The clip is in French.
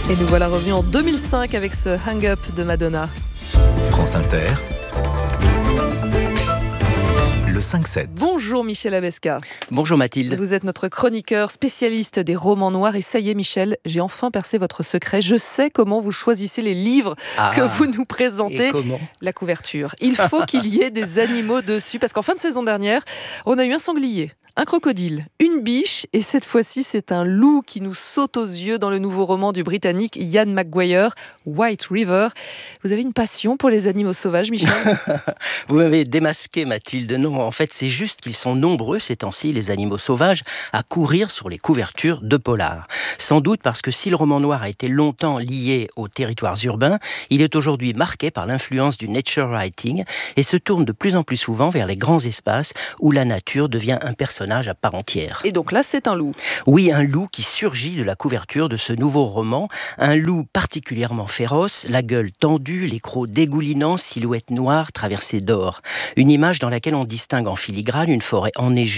Et nous voilà revenus en 2005 avec ce Hang Up de Madonna. France Inter, le 5-7. Bonjour Michel Abesca. Bonjour Mathilde. Vous êtes notre chroniqueur spécialiste des romans noirs. Et ça y est Michel, j'ai enfin percé votre secret. Je sais comment vous choisissez les livres que vous nous présentez. Et comment ? La couverture. Il faut qu'il y ait des animaux dessus. Parce qu'en fin de saison dernière, on a eu un sanglier, un crocodile, une biche, et cette fois-ci, c'est un loup qui nous saute aux yeux dans le nouveau roman du Britannique Ian McGuire, White River. Vous avez une passion pour les animaux sauvages, Michel ? Vous m'avez démasqué, Mathilde. Non, en fait, c'est juste qu'ils sont nombreux ces temps-ci, les animaux sauvages, à courir sur les couvertures de polar. Sans doute parce que si le roman noir a été longtemps lié aux territoires urbains, il est aujourd'hui marqué par l'influence du nature writing et se tourne de plus en plus souvent vers les grands espaces où la nature devient un personnage à part entière. Et donc là, c'est un loup. Oui, un loup qui surgit de la couverture de ce nouveau roman. Un loup particulièrement féroce, la gueule tendue, les crocs dégoulinants, silhouette noire traversée d'or. Une image dans laquelle on distingue en filigrane une forêt enneigée